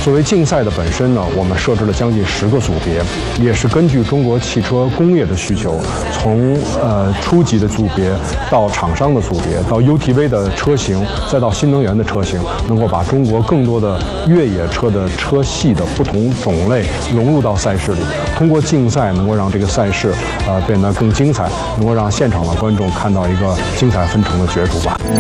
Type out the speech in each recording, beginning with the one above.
作为竞赛的本身呢，我们设置了将近10个组别，也是根据中国汽车工业的需求，从初级的组别到厂商的组别，到 UTV 的车型，再到新能源的车型，能够把中国更多的越野车的车系的不同种类融入到赛事里。通过竞赛，能够让这个赛事变得更精彩，能够让现场的观众看到一个精彩纷呈的角逐吧。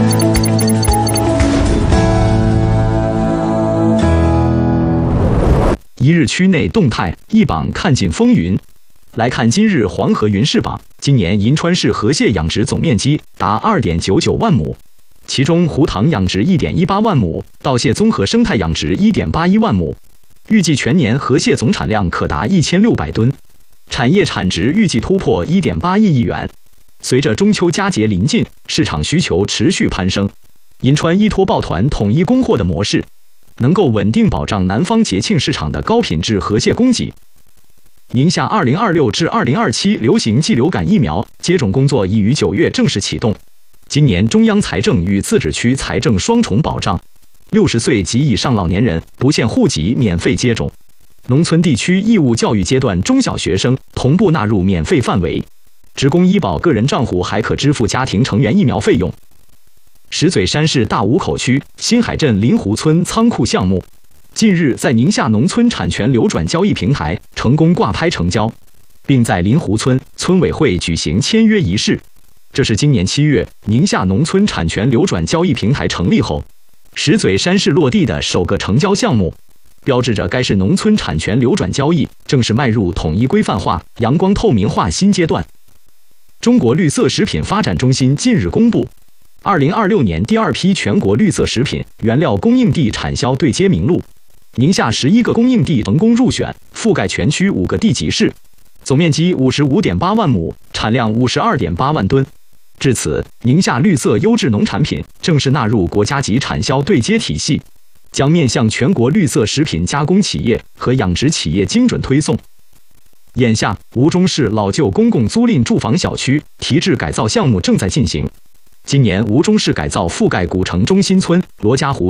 一日区内动态一榜看尽风云。来看今日黄河云氏榜，今年银川市河蟹养殖总面积达2.99万亩，其中湖塘养殖1.18万亩，稻蟹综合生态养殖1.81万亩，预计全年河蟹总产量可达1600吨，产业产值预计突破1.8亿元。随着中秋佳节临近，市场需求持续攀升，银川依托抱团统一供货的模式，能够稳定保障南方节庆市场的高品质河蟹供给。宁夏2026至2027流行季流感疫苗接种工作已于9月正式启动。今年中央财政与自治区财政双重保障，60岁及以上老年人不限户籍免费接种，农村地区义务教育阶段中小学生同步纳入免费范围，职工医保个人账户还可支付家庭成员疫苗费用。石嘴山市大武口区新海镇临湖村仓库项目近日在宁夏农村产权流转交易平台成功挂牌成交，并在临湖村村委会举行签约仪式。这是今年7月宁夏农村产权流转交易平台成立后，石嘴山市落地的首个成交项目，标志着该市农村产权流转交易正式迈入统一规范化、阳光透明化新阶段。中国绿色食品发展中心近日公布2026年第2批全国绿色食品原料供应地产销对接名录，宁夏11个供应地成功入选，覆盖全区5个地级市，总面积55.8万亩，产量52.8万吨。至此，宁夏绿色优质农产品正式纳入国家级产销对接体系，将面向全国绿色食品加工企业和养殖企业精准推送。眼下，吴忠市老旧公共租赁住房小区提质改造项目正在进行。今年，吴忠市改造覆盖古城中心村、罗家湖